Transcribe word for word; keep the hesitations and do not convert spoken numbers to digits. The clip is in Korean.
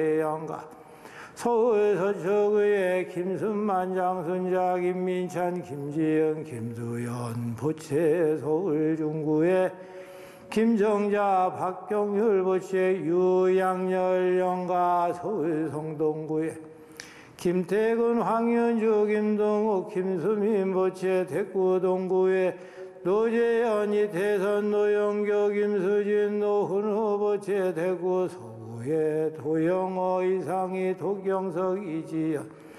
영가 서울 서초구의 김순만 장순자 김민찬 김지영 김두연 보채 서울 중구의 김정자 박경률 보채 유양열 영가 서울 성동구의 김태근 황현주 김동욱 김수민 보채 대구 동구의 노재현 이태선 노영교 김수진 노훈우 보채 대구 서구의 도영호 이상희 도경석 이지연